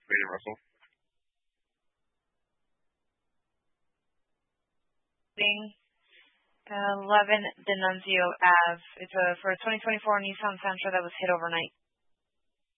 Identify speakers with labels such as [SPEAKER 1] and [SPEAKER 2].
[SPEAKER 1] Brandon Russell.
[SPEAKER 2] 11 D'Annunzio Ave. It's for a 2024 Nissan Sentra that was hit overnight.